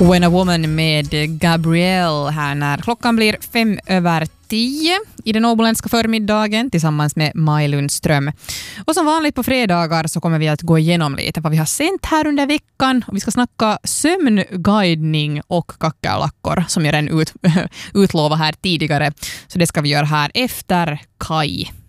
When a Woman med Gabrielle här när klockan blir 5:10 i den åboländska förmiddagen tillsammans med Maj Lundström. Och som vanligt på fredagar så kommer vi att gå igenom lite vad vi har sent här under veckan. Och vi ska snacka sömnguidning och kackerlackor som jag redan utlovat här tidigare. Så det ska vi göra här efter Kai.